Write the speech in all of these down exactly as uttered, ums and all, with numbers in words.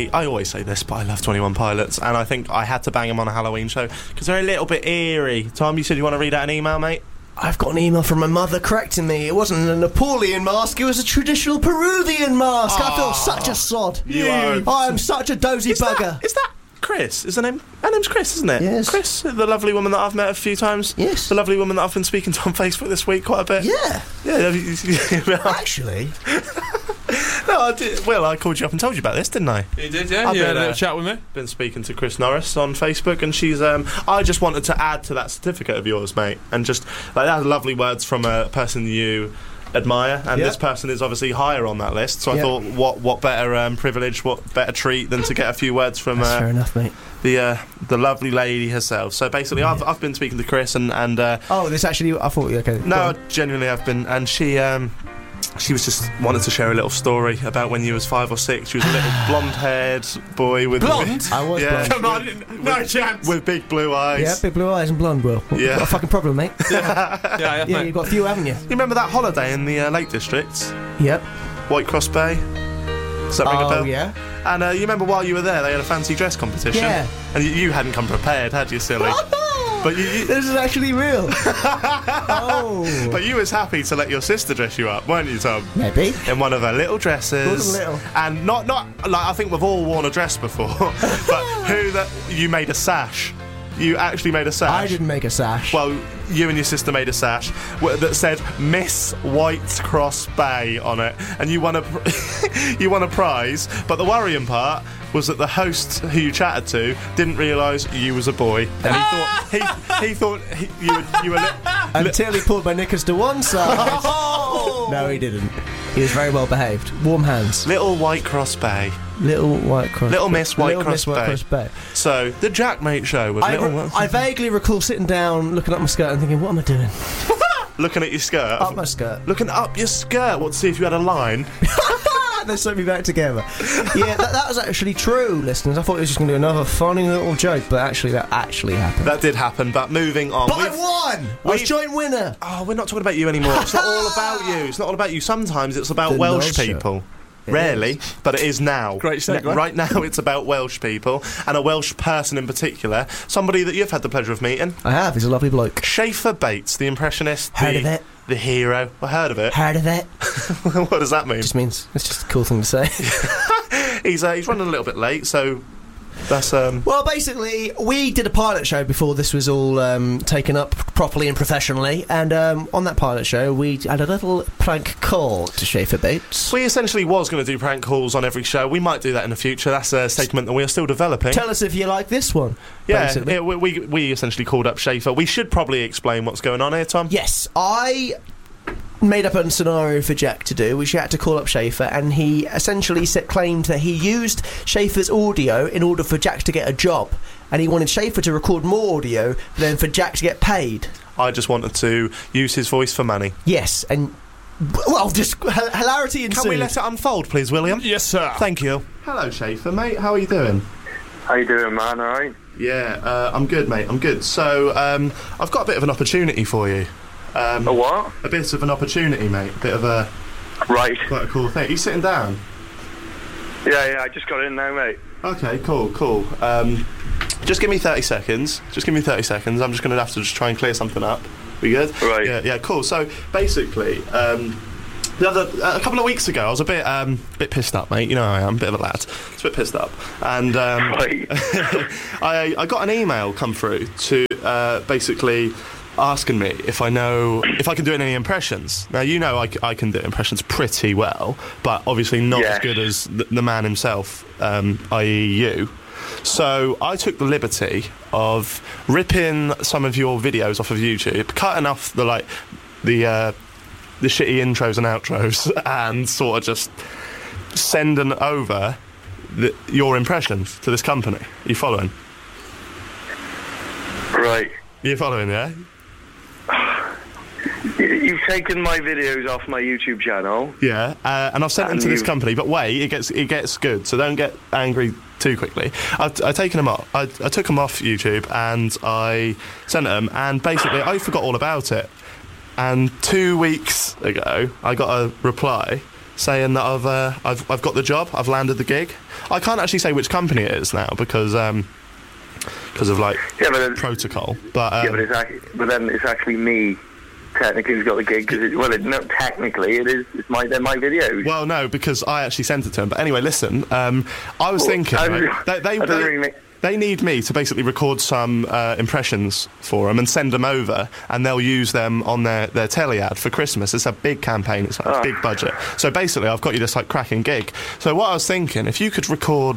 I, I always say this, but I love twenty-one Pilots, and I think I had to bang them on a Halloween show because they're a little bit eerie. Tom, you said you want to read out an email, mate? I've got an email from my mother correcting me. It wasn't a Napoleon mask, it was a traditional Peruvian mask. Oh, I feel such a sod. You are. I am such a dozy is bugger. That, is that Chris? Is her name? Her name's Chris, isn't it? Yes. Chris, the lovely woman that I've met a few times. Yes. The lovely woman that I've been speaking to on Facebook this week quite a bit. Yeah. Yeah. Actually. No, I did. Well, I called you up and told you about this, didn't I? You did, yeah. I've You been, had a little uh, chat with me. Been speaking to Chris Norris on Facebook, and she's. Um, I just wanted to add to that certificate of yours, mate, and just like that, lovely words from a person you admire, and yep. this person is obviously higher on that list. So I yep. thought, what what better um, privilege, what better treat than to get a few words from. That's uh, fair enough, mate. The uh, the lovely lady herself. So basically, yeah. I've I've been speaking to Chris, and and uh, oh, this actually, I thought you okay. no, genuinely, I've been, and she um. She was just wanted to share a little story about when you was five or six. She was a little blonde-haired boy with blonde. I was yeah, blonde. Come on, no with, chance. with big blue eyes. Yeah, big blue eyes and blonde, Will. What, Yeah. Got a fucking problem, mate. yeah, yeah, Yeah, mate. you've got a few, haven't you? You remember that holiday in the uh, Lake District, Yep. White Cross Bay? Does that ring a Oh, bell? yeah. And uh, you remember while you were there, they had a fancy dress competition. Yeah. And you, you hadn't come prepared, had you, silly? But you, you This is actually real. Oh. but you was happy to let your sister dress you up, weren't you, Tom? Maybe. In one of her little dresses. Wasn't little. And not, not like, I think we've all worn a dress before, but who that you made a sash. You actually made a sash. I didn't make a sash. Well, you and your sister made a sash w- that said Miss White Cross Bay on it, and you won a pr- you won a prize. But the worrying part was that the host who you chatted to didn't realise you was a boy, and he thought he he thought he, you were you were li- Until he pulled my knickers to one side. No, he didn't. He was very well behaved. Warm hands. Little White Cross Bay. Little White Cross. Little Miss White, Little Cross, Miss White Bay. Cross Bay. So the Jack Mate Show with I, little. re- I vaguely recall sitting down, looking up my skirt, and thinking, "What am I doing?" Looking at your skirt. Up my skirt. Looking up your skirt. What to see if you had a line? They sewed me back together. Yeah, that, that was actually true, listeners. I thought he was just going to do another funny little joke, but actually, that actually happened. That did happen. But moving on. But I We've- won. I was we've- joint winner. Oh, we're not talking about you anymore. It's not all about you. It's not all about you. Sometimes it's about The Welsh Welsh show. people. It Rarely, but it is now. Great segue. N- Right now, it's about Welsh people, and a Welsh person in particular. Somebody that you've had the pleasure of meeting. I have. He's a lovely bloke. Schaefer Bates, the impressionist. Heard the, of it. The hero. I heard of it. Heard of it? What does that mean? Just means it's just a cool thing to say. he's uh, he's running a little bit late, so that's um. Well, basically, we did a pilot show before this was all um, taken up properly and professionally, and um, on that pilot show, we had a little prank call to Schaefer Bates. We essentially was going to do prank calls on every show. We might do that in the future. That's a segment that we are still developing. Tell us if you like this one. yeah, basically. yeah we, we we essentially called up Schaefer. We should probably explain what's going on here, Tom. Yes, I made up a scenario for Jack to do, which he had to call up Schaefer, and he essentially said, claimed that he used Schaefer's audio in order for Jack to get a job, and he wanted Schaefer to record more audio than for Jack to get paid. I just wanted to use his voice for money. Yes, and well, just h- hilarity ensued. Can we let it unfold, please, William? Yes, sir. Thank you. Hello, Schaefer, mate. How are you doing? How you doing, man? All right? Yeah, uh, I'm good, mate. I'm good. So, um, I've got a bit of an opportunity for you. Um, A what? A bit of an opportunity, mate. A bit of a Right. quite a cool thing. Are you sitting down? Yeah, yeah. I just got in now, mate. Okay, cool, cool. Um, just give me thirty seconds. Just give me thirty seconds. I'm just going to have to just try and clear something up. We good? Right. Yeah, yeah, cool. So basically, um, the other a couple of weeks ago, I was a bit um, bit pissed up, mate. You know how I am, a bit of a lad. I was a bit pissed up, and um, Right. I I got an email come through to uh, basically asking me if I know if I can do any impressions. Now you know I, c- I can do impressions pretty well, but obviously not Yes. as good as the, the man himself, um, that is you. So I took the liberty of ripping some of your videos off of YouTube, cutting off the like the uh, the shitty intros and outros, and sort of just sending over the, your impressions to this company. Are you following? Right. You following? Yeah. You- You've taken my videos off my YouTube channel. Yeah, uh, and I've sent them And to this you- company. But wait, it gets it gets good. So don't get angry too quickly. I've, I've taken them off. I, I took them off YouTube and I sent them. And basically, I forgot all about it. And two weeks ago, I got a reply saying that I've, uh, I've I've got the job, I've landed the gig. I can't actually say which company it is now because um, because of like yeah, but then, protocol. But um, yeah, but it's actually, but then it's actually me. Technically, who's got the gig? Because it, well, it, no, technically, it is. It's my they're my videos. Well, no, because I actually sent it to him. But anyway, listen. Um, I was well, thinking I, right, they they, they, really make... they need me to basically record some uh, impressions for them and send them over, and they'll use them on their their telly ad for Christmas. It's a big campaign. It's like oh. a big budget. So basically, I've got you this like cracking gig. So what I was thinking, if you could record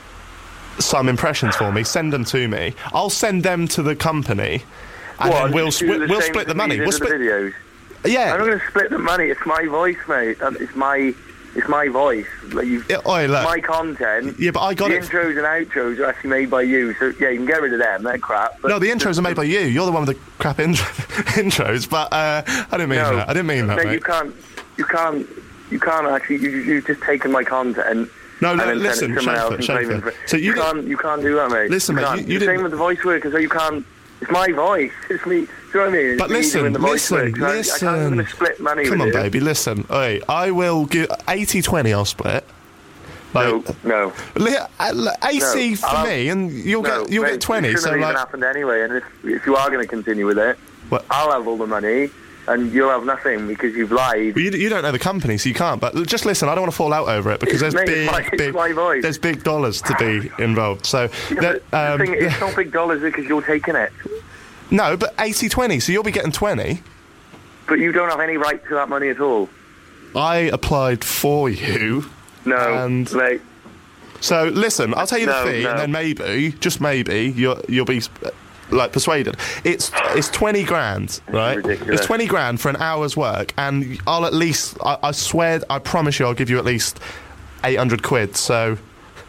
some impressions for me, send them to me. I'll send them to the company. And what, then we'll, do we'll, the we'll same split the money. We'll the split. videos. Yeah. I'm not going to split the money. It's my voice, mate. Um, It's my, it's my voice. Like you've, Yeah, oi, look. my content. Yeah, but I got the it. intros and outros are actually made by you. So yeah, you can get rid of them. They're crap. But No, the intros are made by you. You're the one with the crap intro- intros. But uh, I didn't mean no, that. I didn't mean that, no, mate. you can't. You can't. You can't actually. You, you've just taken my content. No, and no, then listen, send it to someone else and Schaefer, claim it Schaefer. for- So you you did- can't. You can't do that, mate. Listen, you mate, can't. you- you the same didn't- with the voice work, so you can't. It's my voice. It's me. Do you know what I mean? It's But me listen, doing the voice listen, work. So I- listen. I can't even split money Come with on, you. baby, listen. Oi, I will give eighty twenty. I'll split. No, Like, no. li- uh, eighty No, for I'll- me, and you'll no, get you'll mate, get twenty. It So shouldn't have like, even happened anyway. And if, if you are going to continue with it, What? I'll have all the money, and you'll have nothing because you've lied. well, you, you don't know the company, so you can't. But l- just listen, I don't want to fall out over it because It's there's me, big, it's my- it's big, my voice. there's big dollars to be involved. So Yeah, that, but um, the thing, it's not big dollars because you're taking it, no, but eighty twenty. So you'll be getting twenty. but you don't have any right to that money at all. I applied for you. No, And- mate. So listen, I'll tell you No, the fee, no. and then maybe, just maybe, you'll you'll be uh, like persuaded. It's it's twenty grand, right? ridiculous. It's twenty grand for an hour's work, and I'll at least, I, I swear, I promise you, I'll give you at least eight hundred quid. So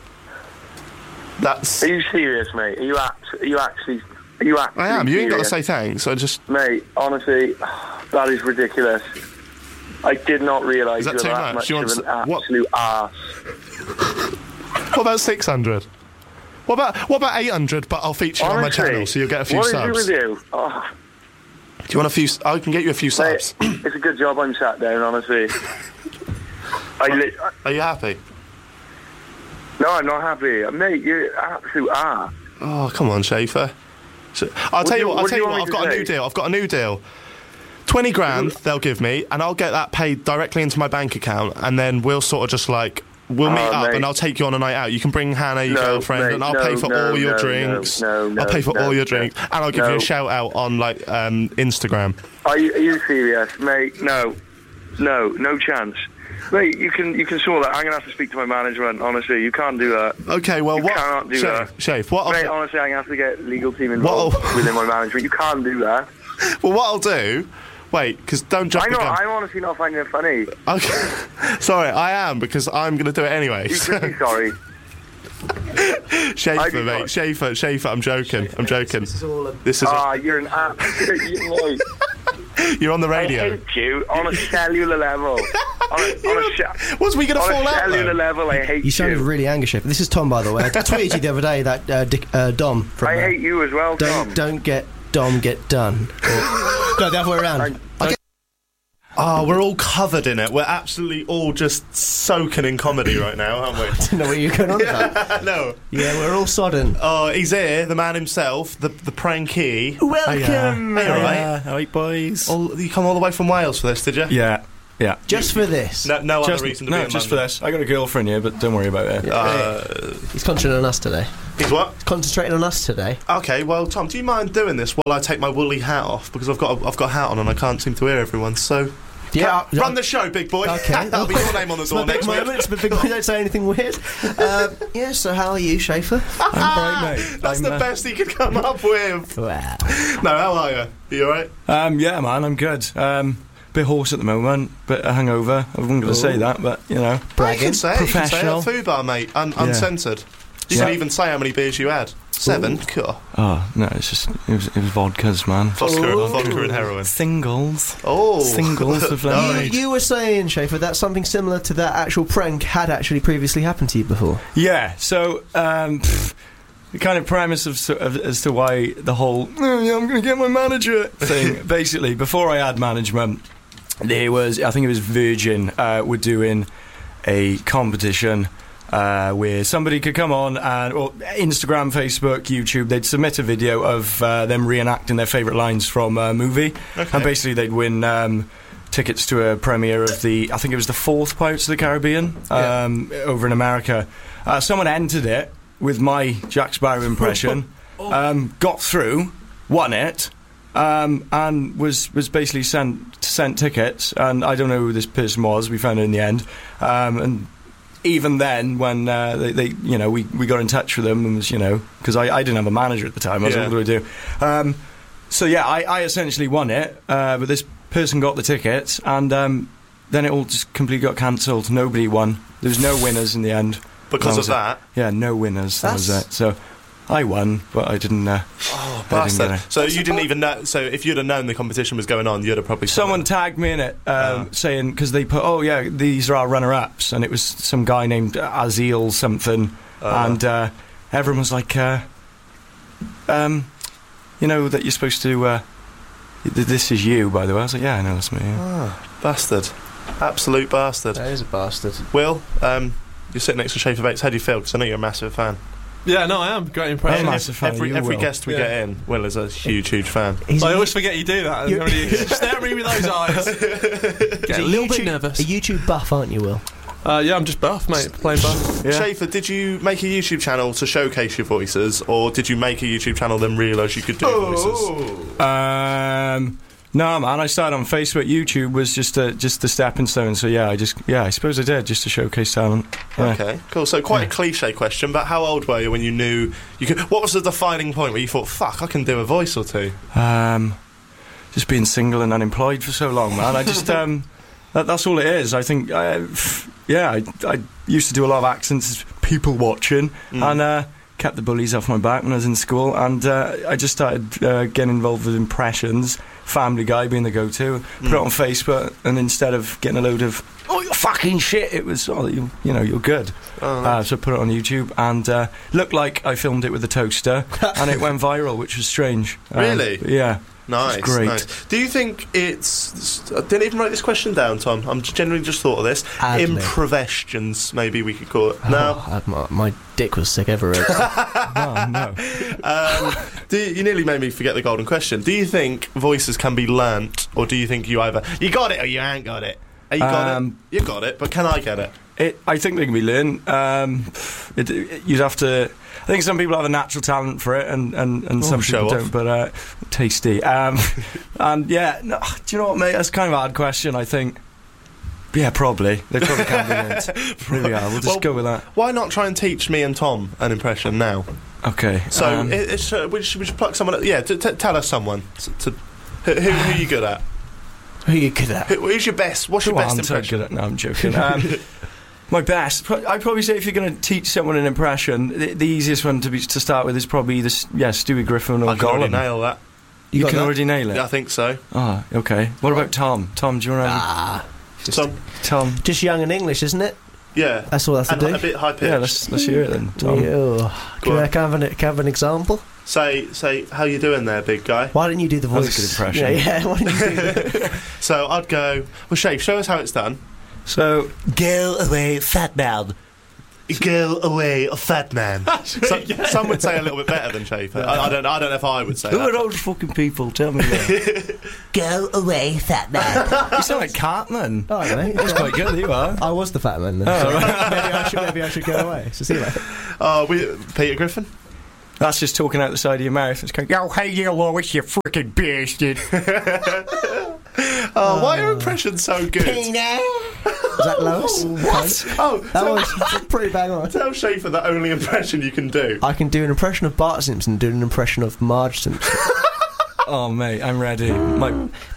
that's. Are you serious, mate? Are you act- Are you actually? Are you actually? I am. You ain't got to serious? say thanks. I just. Mate, honestly, that is ridiculous. I did not realise Is that you were too that much? much You want of an s- what- absolute arse. What about six hundred? What about what about eight hundred? But I'll feature you on my Honestly, channel, so you'll get a few what subs. is it with you? Oh, Do you want a few? s- I can get you a few mate, subs. it's a good job I'm sat down, honestly. I li- Are you happy? no, I'm not happy. Mate, you're an absolute arse. Oh, come on, Schaefer. So, I'll What tell do you you- what. I'll what tell do you you what. want I've me got to a new say? deal. I've got a new deal. Twenty grand they'll give me, and I'll get that paid directly into my bank account, and then we'll sort of just like we'll Oh, meet up, mate. and I'll take you on a night out. You can bring Hannah, your No, girlfriend, mate, and I'll no, pay for no, all your no, drinks. no, no, I'll pay for no, all your no, drinks, and I'll give you no. a shout out on like um, Instagram. Are you, are you serious, mate? No, no, no chance. Mate, you can you can sort that. I'm gonna have to speak to my management. Honestly, you can't do that. Okay, well, You what? cannot do Shafe, that. Shafe, what? Mate, I'll, honestly, I'm gonna have to get legal team involved What'll- within my management. You can't do that. well, what I'll do? Wait, because don't jump I the know. gun. I'm honestly not finding it funny. Okay, sorry, I am because I'm going to do it anyway. You should be sorry. Schaefer, I'd be mate, sorry. Schaefer, Schaefer. I'm joking. I'm joking. This is all a This is Ah, you're an absolute. Mate, you're on the I radio. hate you on a cellular level. On a, on a, ce- Was we going to on fall a out? cellular though? level, I hate You sounded you. really angry, Chef. This is Tom, by the way. I tweeted you the other day that uh, Dick, uh, Dom from. I uh, hate you as well, don't Tom. don't get Dom get done. Or, no, the other way around. I'm- I get, Oh, we're all covered in it. We're absolutely all just soaking in comedy right now, aren't we? I don't know what you're going on about. no. Yeah, we're all sodden. Oh, he's here, the man himself, the the prankee. Welcome. Hey, all right. Yeah, all right, boys. All, you come all the way from Wales for this, did you? Yeah, yeah. Just for this. No, no Just, other reason to no, be in just for London. this. I got a girlfriend here, but don't worry about it. Yeah. Uh, He's concentrating on us today. he's what? He's concentrating on us today. Okay, well, Tom, do you mind doing this while I take my woolly hat off because I've got a, I've got a hat on and I can't seem to hear everyone. So Yeah. Ca- run the show, big boy. Okay. That'll be your name on the It's door my big next week. moment. It's my big moment. Don't say anything weird. Um, yeah. So how are you, Schaefer? I'm right, mate. That's I'm, the uh, best he could come up with. Wow. No, how are you? You alright? Um, yeah, man, I'm good. Um, bit hoarse at the moment, bit a hangover. I wasn't going to say that, but you know, You Bragging. can say it. You can say it Professional. at Food Bar, mate. Un- Yeah. Uncensored. You Yeah. can even say how many beers you had. Seven. Cool. oh no, it's just it was it was vodkas, man. Vodka, Ooh. vodka and heroin. Singles, Oh. singles of You, lemonade. you were saying, Schaefer, that something similar to that actual prank had actually previously happened to you before. Yeah, so um, pff, the kind of premise of, so- of as to why the whole "Oh, yeah, I'm going to get my manager thing. Basically, before I had management, there was, I think it was Virgin, uh, were doing a competition uh, where somebody could come on and, or Instagram, Facebook, YouTube, they'd submit a video of uh, them reenacting their favourite lines from a movie, Okay. and basically they'd win um, tickets to a premiere of the, I think it was the fourth Pirates of the Caribbean um, over in America. Uh, someone entered it with my Jack Sparrow impression, um, got through, won it, um, and was, was basically sent sent tickets. And I don't know who this person was. We found it in the end. Um, and even then, when uh, they, they, you know, we, we got in touch with them, and was, you know, because I, I didn't have a manager at the time. I was Yeah. like, what do I do? Um, so yeah, I, I essentially won it, uh, but this person got the tickets, and um, then it all just completely got cancelled. Nobody won. There was no winners in the end. Because That was of that. it. Yeah, no winners. That was That's- it. So I won, but I didn't. Uh, Oh, I didn't bastard. get it. So you didn't even know. So if you'd have known the competition was going on, you'd have probably. Someone tagged me in it, um, Ah. saying, because they put, oh yeah, these are our runner-ups, and it was some guy named Azil something, Ah. and uh, everyone was like, uh, um, you know that you're supposed to. Uh, th- this is you, by the way. I was like, yeah, I know that's me. Yeah. Ah, bastard. Absolute bastard. That is a bastard. Will, um, you're sitting next to Schaefer Bates. How do you feel? Because I know you're a massive fan. Yeah, no, I am. Great I'm a impression. massive fan of Every, you, every Will. guest we Yeah. get in, Will is a huge, huge fan. He's I a- always forget you do that. You're- When you stare at me with those eyes. Get he's a little bit YouTube, nervous. A YouTube buff, aren't you, Will? Uh, yeah, I'm just buff, mate. Plain buff. Yeah. Schaefer, did you make a YouTube channel to showcase your voices, or did you make a YouTube channel then realise you could do voices? Um, no, man. I started on Facebook. YouTube was just a just a stepping stone. So yeah, I just yeah, I suppose I did just to showcase talent. Yeah. Okay, cool. So quite a cliche question, but how old were you when you knew you could? What was the defining point where you thought, "Fuck, I can do a voice or two"? Um, just being single and unemployed for so long, man. I just um, that, that's all it is. I think, uh, f- yeah, I, I used to do a lot of accents, people watching, Mm. and uh, kept the bullies off my back when I was in school. And uh, I just started uh, getting involved with impressions. Family Guy being the go-to. Put it on Facebook, and instead of getting a load of "oh, you're fucking shit," it was, "oh, you, you know, you're good." Oh, Uh, so I put it on YouTube, and uh, looked like I filmed it with a toaster, and it went viral, which was strange. Um, Really? yeah. nice, it's great. nice. Do you think it's? I didn't even write this question down, Tom. I'm generally just thought of this. Ad lib. Improvisations, maybe we could call it. No. Oh, my, my dick was sick everywhere. Oh, no. Um, do you, you nearly made me forget the golden question. Do you think voices can be learnt, or do you think you either you got it or you ain't got it? Oh, you got Um, it. You got it, but can I get it? It, I think they can be learned. Um, it, it- you'd have to. I think some people have a natural talent for it, and, and, and Oh, some show people off. don't. But uh, tasty. Um, and yeah, no, do you know what, mate? That's kind of a hard question. I think. Yeah, probably. They probably can be learned. There we are. We'll just Well, go with that. Why not try and teach me and Tom an impression now? Okay. So um, it, it's, uh, we, should, we should pluck someone. Yeah, t- t- tell us someone. To, to, who, who, who are you good at? Who are you good at? Who, who's your best? What's your Go best on, so impression? good at- no, I'm joking. Um, my best. pro- I'd probably say if you're going to teach someone an impression, the, the easiest one to be to start with is probably this. Yeah, Stewie Griffin or I can already Gollum. nail that. You, got can that? already nail it. Yeah, I think so. Ah, okay. What about Tom? Tom, do you want to Ah, Tom, Tom? just young and English, isn't it? yeah, That's all I have and to do. a bit high pitched. Yeah, let's let's hear it then. Tom. Yeah. Can Go I on. can I have an, can I have an example? Say, say, how you doing there, big guy? Why didn't you do the That was voice? a good impression. Yeah, yeah. Why didn't you do that? So I'd go. Well, Shafe, show us how it's done. So Go away, fat man. Go away, a fat man. So, some would say a little bit better than Schaefer. I, I don't. I don't know if I would say who that. are those fucking people? Tell me that. Go away, fat man. You sound like Cartman. All right, mate. That's quite good. You are. I was the fat man then. Oh, maybe I should. Maybe I should go away. So see you later. Oh, we, Peter Griffin. That's just talking out the side of your mouth. It's going, oh, hey, you Lois, you freaking bastard. Oh, why are impressions so good? Is that Lois? What? Oh, That tell, was pretty bang on. tell Schaefer the only impression you can do. I can do an impression of Bart Simpson and do an impression of Marge Simpson. Oh, mate, I'm ready. My,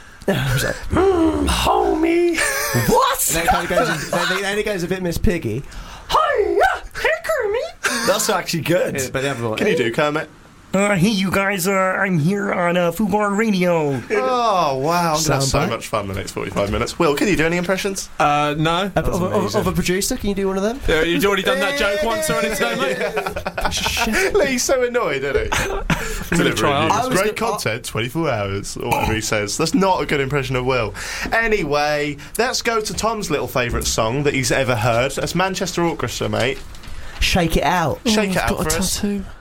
Homie. What? Then it, kind of goes, into- then, then it goes a bit Miss Piggy. that's actually good. But the other one. Can you do Kermit? Uh, hey, you guys, uh, I'm here on uh, Fubar Radio. Oh, wow. I'm going to have so Soundbite. much fun the next forty-five minutes. Will, can you do any impressions? Uh, no. Of, of, of, of a producer, can you do one of them? Yeah, you've already done that joke once already today, mate. He's so annoyed, isn't he? Delivering try news. I was Great gonna- content, twenty-four hours, or whatever he says. That's not a good impression of Will. Anyway, let's go to Tom's little favourite song that he's ever heard. That's Manchester Orchestra, mate. Shake it out. Shake Oh, it I've out got for a us. tattoo.